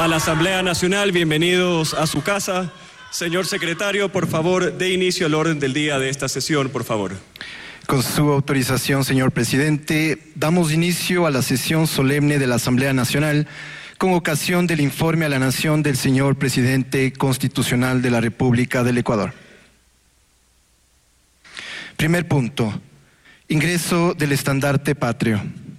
a la Asamblea Nacional, bienvenidos a su casa. Señor secretario, por favor, dé inicio al orden del día de esta sesión, por favor. Con su autorización, señor presidente, damos inicio a la sesión solemne de la Asamblea Nacional con ocasión del informe a la Nación del señor presidente constitucional de la República del Ecuador. Primer punto, ingreso del estandarte patrio.